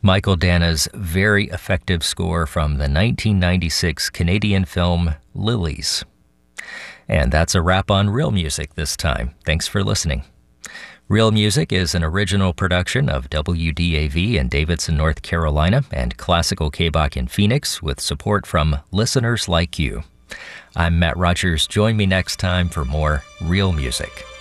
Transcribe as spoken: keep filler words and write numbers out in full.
Michael Dana's very effective score from the nineteen ninety-six Canadian film Lilies. And that's a wrap on Real Music this time. Thanks for listening. Real Music is an original production of W D A V in Davidson, North Carolina, and Classical K-Bach in Phoenix, with support from listeners like you. I'm Matt Rogers. Join me next time for more Real Music.